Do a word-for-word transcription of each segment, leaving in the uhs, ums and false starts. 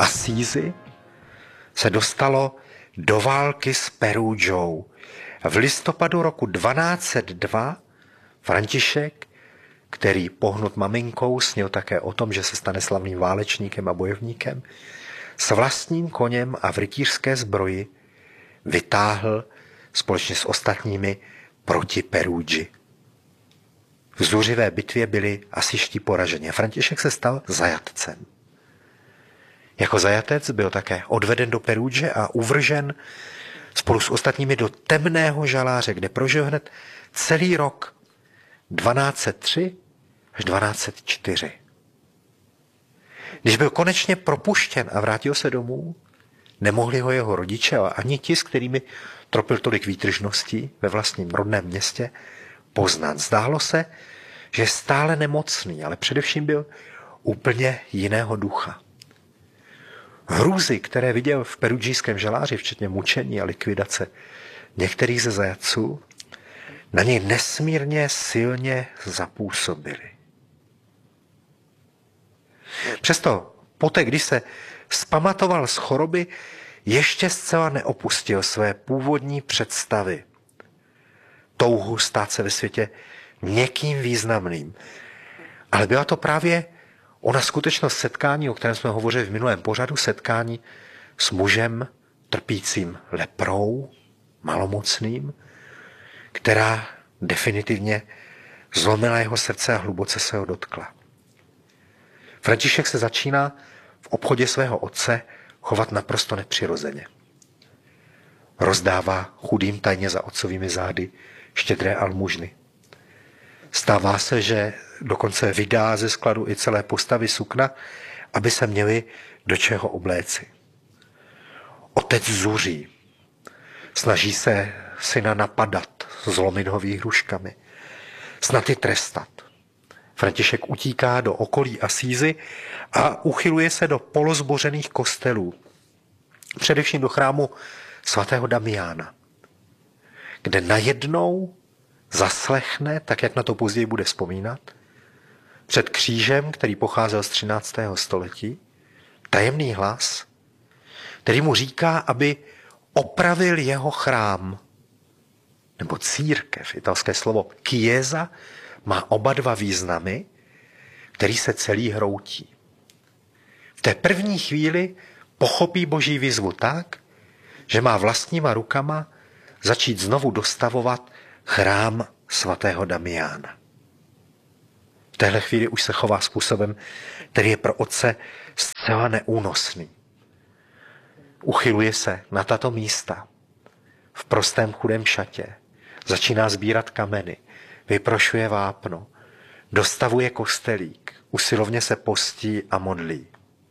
Assisi se dostalo do války s Perugou. V listopadu roku dvanáct set dva František, který pohnut maminkou snil také o tom, že se stane slavným válečníkem a bojovníkem, s vlastním koněm a v rytířské zbroji vytáhl společně s ostatními proti Perugii. V zuřivé bitvě byli asiští poraženi a František se stal zajatcem. Jako zajatec byl také odveden do Perugie a uvržen spolu s ostatními do temného žaláře, kde prožil hned celý rok dvanáct set tři až dvanáct set čtyři. Když byl konečně propuštěn a vrátil se domů, nemohli ho jeho rodiče a ani ti, s kterými tropil tolik výtržností ve vlastním rodném městě, poznat. Zdálo se, že je stále nemocný, ale především byl úplně jiného ducha. Hrůzy, které viděl v perugijském žaláři, včetně mučení a likvidace některých ze zajatců, na něj nesmírně silně zapůsobily. Přesto poté, když se vzpamatoval z choroby, ještě zcela neopustil své původní představy. Touhu stát se ve světě někým významným. Ale byla to právě ona skutečnost setkání, o kterém jsme hovořili v minulém pořadu, setkání s mužem trpícím leprou, malomocným, která definitivně zlomila jeho srdce a hluboce se ho dotkla. František se začíná v obchodě svého otce chovat naprosto nepřirozeně. Rozdává chudým tajně za otcovými zády štědré almužny. Stává se, že dokonce vydá ze skladu i celé postavy sukna, aby se měli do čeho obléci. Otec zuří. Snaží se syna napadat, zlomit ho výhruškami. Snad i trestat. František utíká do okolí Assisi a uchyluje se do polozbořených kostelů. Především do chrámu svatého Damiána, kde najednou zaslechne, tak jak na to později bude vzpomínat, před křížem, který pocházel z třináctého století, tajemný hlas, který mu říká, aby opravil jeho chrám, nebo církev, italské slovo chiesa, má oba dva významy, který se celý hroutí. V té první chvíli pochopí Boží výzvu tak, že má vlastníma rukama začít znovu dostavovat chrám svatého Damiána. V téhle chvíli už se chová způsobem, který je pro otce zcela neúnosný. Uchyluje se na tato místa v prostém chudém šatě, začíná sbírat kameny, vyprošuje vápno, dostavuje kostelík, usilovně se postí a modlí.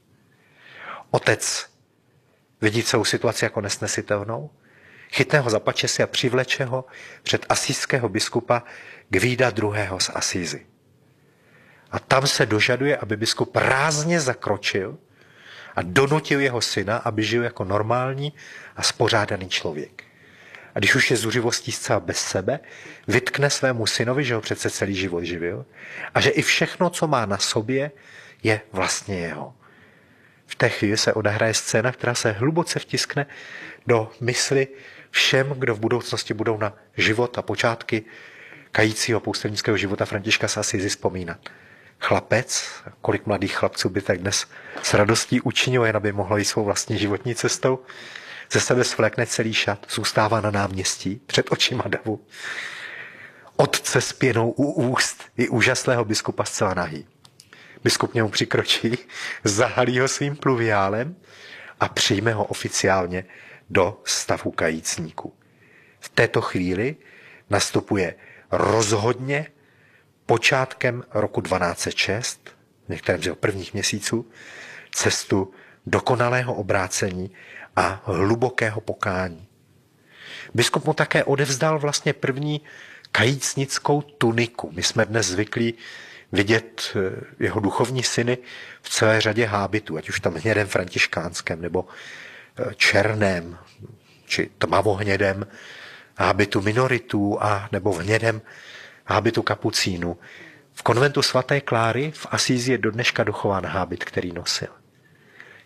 Otec vidí celou situaci jako nesnesitelnou, chytne ho za pačesy a přivleče ho před asijského biskupa Guida druhého. z Assisi. A tam se dožaduje, aby biskup rázně zakročil a donutil jeho syna, aby žil jako normální a spořádaný člověk. A když už je zuřivostí zcela bez sebe, vytkne svému synovi, že ho přece celý život živil a že i všechno, co má na sobě, je vlastně jeho. V té chvíli se odehraje scéna, která se hluboce vtiskne do mysli všem, kdo v budoucnosti budou na život a počátky kajícího poustevnického života Františka z Assisi vzpomínat. Chlapec, kolik mladých chlapců by tak dnes s radostí učinilo, jen aby mohlo jít svou vlastní životní cestou, ze sebe svlékne celý šat, zůstává na náměstí před očima davu. Otce s pěnou u úst i úžasného biskupa zcela nahý. Biskup němu přikročí, zahalí ho svým pluviálem a přijme ho oficiálně do stavu kajícníků. V této chvíli nastupuje rozhodně počátkem roku dvanáct set šest, v některém z jeho prvních měsíců, cestu dokonalého obrácení a hlubokého pokání. Biskup mu také odevzdal vlastně první kajícnickou tuniku. My jsme dnes zvyklí vidět jeho duchovní syny v celé řadě hábitů, ať už tam hnědém františkánském, nebo černém, či tmavohnědém hábitu minoritů, a nebo v hnědém hábitu kapucínu. V konventu svaté Kláry v Assisi je do dneška dochován hábit, který nosil.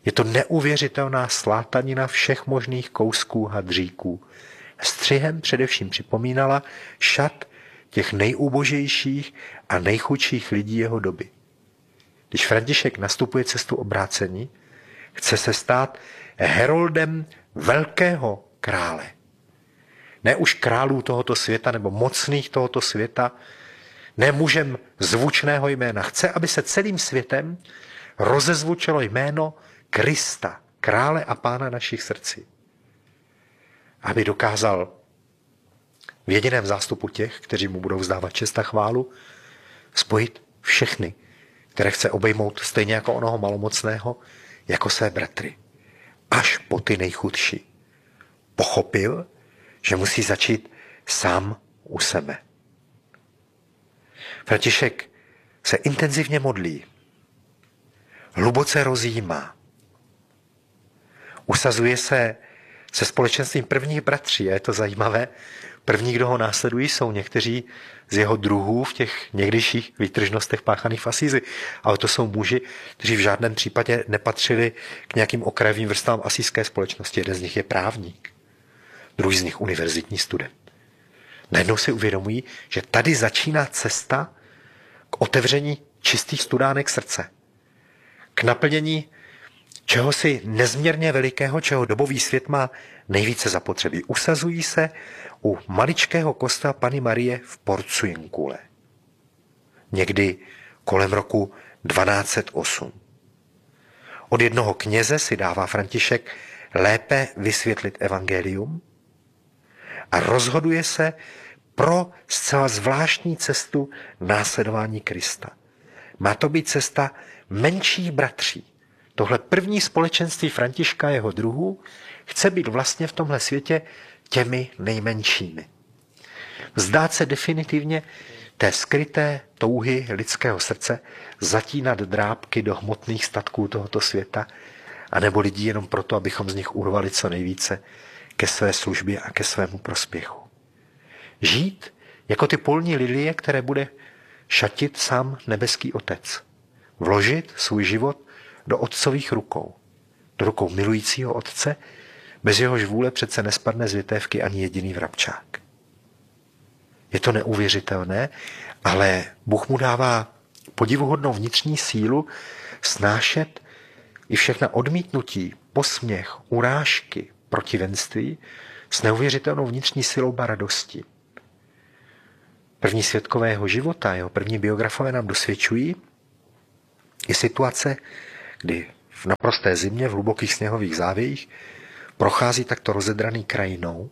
Je to neuvěřitelná slátanina všech možných kousků hadříků. Střihem především připomínala šat těch nejúbožejších a nejchudších lidí jeho doby. Když František nastupuje cestu obrácení, chce se stát heroldem velkého krále. Ne už králů tohoto světa nebo mocných tohoto světa, ne mužem zvučného jména. Chce, aby se celým světem rozezvučilo jméno Krista, krále a pána našich srdcí. Aby dokázal v jediném zástupu těch, kteří mu budou vzdávat čest a chválu, spojit všechny, které chce obejmout stejně jako onoho malomocného, jako své bratry. Až po ty nejchudší. Pochopil, že musí začít sám u sebe. František se intenzivně modlí, hluboce rozjímá, usazuje se se společenstvím prvních bratří. A je to zajímavé, první, kdo ho následují, jsou někteří z jeho druhů v těch někdejších výtržnostech páchaných v Asízi. Ale to jsou muži, kteří v žádném případě nepatřili k nějakým okrajovým vrstvám asijské společnosti. Jeden z nich je právník, druhý z nich univerzitní student. Najednou si uvědomují, že tady začíná cesta k otevření čistých studánek srdce, k naplnění čehosi nezměrně velikého, čeho dobový svět má nejvíce zapotřebí. Usazují se u maličkého kostela Panny Marie v Porciuncule. Někdy kolem roku dvanáct set osm. Od jednoho kněze si dává František lépe vysvětlit evangelium a rozhoduje se pro zcela zvláštní cestu následování Krista. Má to být cesta menších bratří. Tohle první společenství Františka jeho druhů chce být vlastně v tomhle světě těmi nejmenšími. Vzdát se definitivně té skryté touhy lidského srdce zatínat drápky do hmotných statků tohoto světa, anebo lidí jenom proto, abychom z nich urvali co nejvíce ke své službě a ke svému prospěchu. Žít jako ty polní lilie, které bude šatit sám nebeský Otec. Vložit svůj život do otcových rukou. Do rukou milujícího Otce, bez jehož vůle přece nespadne z větévky ani jediný vrabčák. Je to neuvěřitelné, ale Bůh mu dává podivuhodnou vnitřní sílu snášet i všechna odmítnutí, posměch, urážky, protivenství s neuvěřitelnou vnitřní silou a radostí. První svědkové jeho života, jeho první biografové nám dosvědčují i situace, kdy v naprosté zimě, v hlubokých sněhových závějích, prochází takto rozedraný krajinou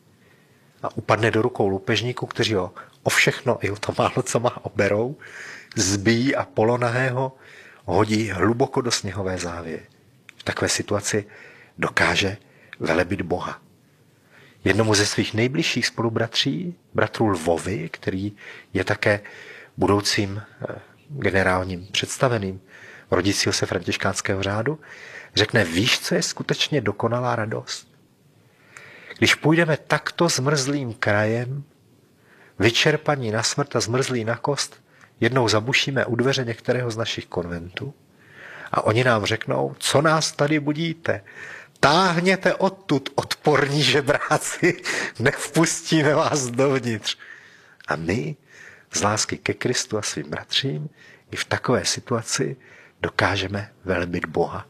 a upadne do rukou loupežníků, kteří ho o všechno i o to málo, co má, oberou, zbijí a polonahého hodí hluboko do sněhové závěje. V takové situaci dokáže velebit Boha. Jednomu ze svých nejbližších spolubratří, bratru Lvovi, který je také budoucím generálním představeným rodícího se františkánského řádu, řekne, víš, co je skutečně dokonalá radost? Když půjdeme takto zmrzlým krajem, vyčerpaní na smrt a zmrzlí na kost, jednou zabušíme u dveře některého z našich konventů a oni nám řeknou, co nás tady budíte? Táhněte odtud, odporní žebráci, nevpustíme vás dovnitř. A my z lásky ke Kristu a svým bratřím i v takové situaci dokážeme velebit Boha.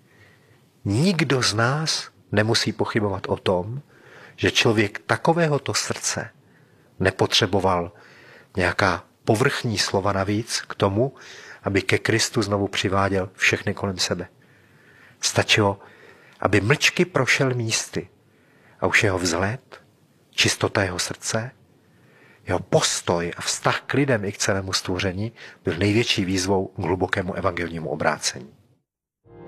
Nikdo z nás nemusí pochybovat o tom, že člověk takovéhoto srdce nepotřeboval nějaká povrchní slova navíc k tomu, aby ke Kristu znovu přiváděl všechny kolem sebe. Stačilo, aby mlčky prošel místy a už jeho vzhled, čistota jeho srdce, jeho postoj a vztah k lidem i k celému stvoření byl největší výzvou k hlubokému evangelnímu obrácení.